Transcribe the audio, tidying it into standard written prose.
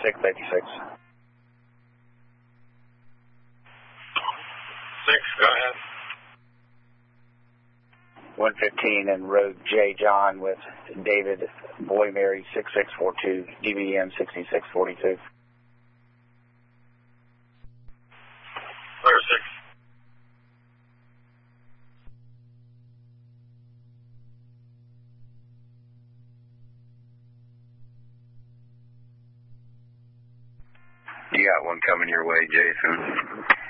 686. 6, go ahead. 115 and Road J. John with David Boy Mary 6642, DVM 6642. Clear 6. You got one coming your way, Jason.